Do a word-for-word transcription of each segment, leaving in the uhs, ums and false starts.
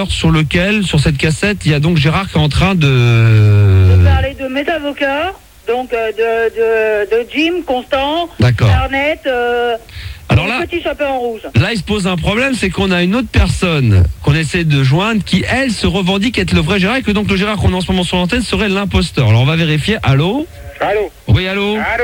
Sur lequel, sur cette cassette, il y a donc Gérard qui est en train de... De parler de mes avocats, donc euh, de, de, de Jim, Constant, Arnett, euh, alors là, petit chapeau en rouge. Là, il se pose un problème, c'est qu'on a une autre personne qu'on essaie de joindre qui, elle, se revendique être le vrai Gérard et que donc le Gérard qu'on a en ce moment sur l'antenne serait l'imposteur. Alors on va vérifier. Allô? Allô? Oui, allô? Allô?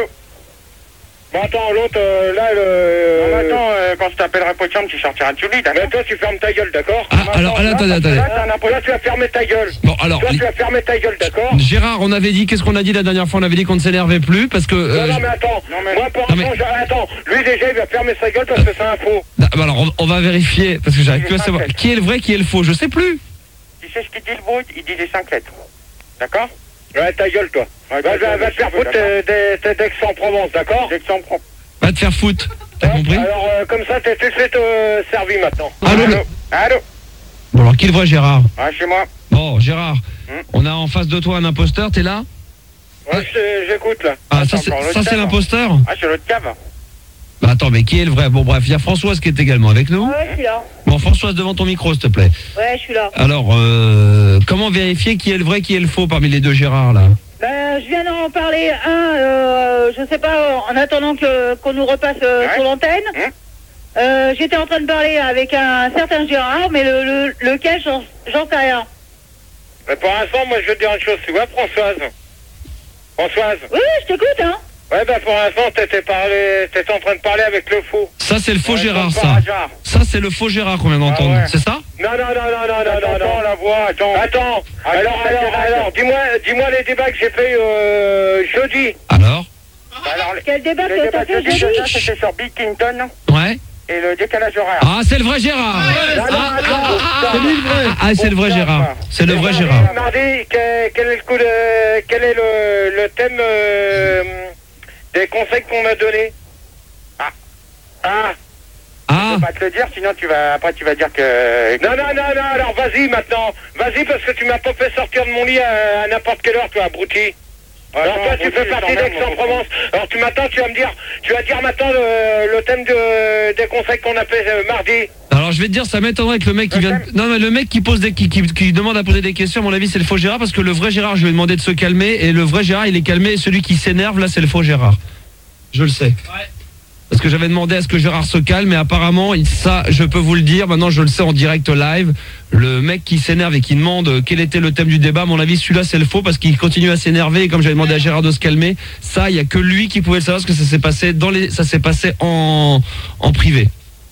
Bon, attends, l'autre, euh, là, le... Non, mais attends, euh, quand je t'appellerai pour chambre, tu sortiras de lit, d'accord? Mais toi, tu fermes ta gueule, d'accord? Ah, alors, alors, attendez, attendez. Là, là, tu vas fermer ta gueule. Bon, alors... Toi, tu vas fermer ta gueule, d'accord? Gérard, on avait dit, qu'est-ce qu'on a dit la dernière fois? On avait dit qu'on ne s'énervait plus, parce que... Euh, non, non, mais attends, non, mais... moi, pour non, l'instant, mais... attends, lui, déjà, il va fermer sa gueule parce que c'est un faux. Bah, alors, on, on va vérifier, parce que j'arrive plus à savoir. Qui est le vrai, qui est le faux? Je sais plus. Tu sais ce qu'il dit, le brut? Il dit des cinq lettres. D'accord? Ouais, ta gueule, toi. Ouais, va, va, va te faire foutre d'Aix-en-Provence, d'accord? D'Aix-en-Provence. Va te faire foutre, t'as compris? Alors, euh, comme ça, t'es tout de suite euh, servi maintenant. Allô, allô, allô. Bon, alors, qui est le vrai Gérard? Ah, chez moi. Bon, Gérard, hmm. on a en face de toi un imposteur, t'es là? Ouais, j'écoute, là. Ah, ça, c'est l'imposteur? Ah, c'est l'autre cave. Bah, attends, mais qui est le vrai? Bon, bref, il y a Françoise qui est également avec nous. Ouais, je suis là. Bon, Françoise, devant ton micro, s'il te plaît. Ouais, je suis là. Alors, euh, comment vérifier qui est le vrai, qui est le faux parmi les deux Gérard, là? Ben, je viens d'en parler un, euh, je sais pas, en attendant que qu'on nous repasse euh, ouais. sur l'antenne. Mmh. Euh, j'étais en train de parler avec un certain Gérard, mais le, le, lequel, j'en sais rien. Mais pour l'instant, moi, je veux te dire une chose, tu vois, Françoise? Françoise? Oui, je t'écoute, hein. Ouais, ben, pour l'instant, t'étais parlé, t'étais en train de parler avec le faux. Ça, c'est le faux ouais, Gérard, ça. Ça, c'est le faux Gérard qu'on vient d'entendre, ah ouais. C'est ça? Non, non, non, non, non, non, non, non, la voix, attends. Attends, alors, alors, alors, dis-moi, dis-moi les débats que j'ai fait euh, jeudi. Alors? Alors, quel débat que t'as fait jeudi? C'était sur Bill Clinton. Ouais. Et le décalage horaire. Ah, c'est le vrai Gérard. Ah, ah, ah, ah, ah, c'est lui le vrai. Ah, c'est le vrai Gérard. C'est le vrai Gérard. Mardi, quel, quel est le coup de, quel est le, le thème euh, des conseils qu'on m'a donné? Ah. Ah. Ah. Je peux pas te le dire, sinon tu vas, après tu vas dire que... Non, non, non, non, alors vas-y maintenant. Vas-y parce que tu m'as pas fait sortir de mon lit à, à n'importe quelle heure, toi, abruti. Alors toi, tu fais partie d'Aix-en-Provence. Alors tu m'attends, tu vas me dire, tu vas dire maintenant le, le thème de, des conseils qu'on a fait euh, mardi. Alors je vais te dire, ça m'étonnerait que le mec qui vient... Non mais le mec qui pose des... qui, qui, qui demande à poser des questions, à mon avis c'est le faux Gérard, parce que le vrai Gérard, je lui ai demandé de se calmer, et le vrai Gérard, il est calmé, et celui qui s'énerve, là, c'est le faux Gérard. Je le sais. Ouais. Parce que j'avais demandé à ce que Gérard se calme, et apparemment, ça, je peux vous le dire, maintenant je le sais en direct live, le mec qui s'énerve et qui demande quel était le thème du débat, à mon avis, celui-là c'est le faux, parce qu'il continue à s'énerver, et comme j'avais demandé à Gérard de se calmer, ça, il n'y a que lui qui pouvait le savoir, parce que ça s'est passé dans les, ça s'est passé en, en privé.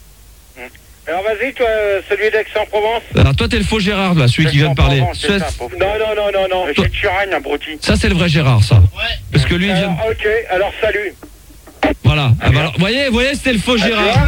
Alors vas-y, toi, celui d'Aix-en-Provence. Alors toi, t'es le faux Gérard, là, celui qui vient de parler. Ça, non, non, non, non, non. Toi... abruti. Ça, c'est le vrai Gérard, ça. Ouais. Parce que lui, il vient... Alors, ok, alors salut. Voilà. Ah, bah, alors, voyez, voyez, c'était le faux Gérard.